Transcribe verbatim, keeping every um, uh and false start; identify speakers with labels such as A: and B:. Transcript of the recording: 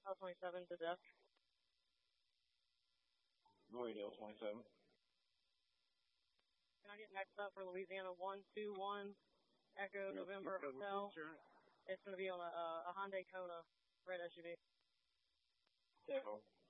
A: L twenty-seven to death.
B: Go ahead, L twenty-seven.
A: Can I get next up for Louisiana one two one Echo November Hotel? It's going to be on a, a Hyundai Kona red S U V.
B: Yeah.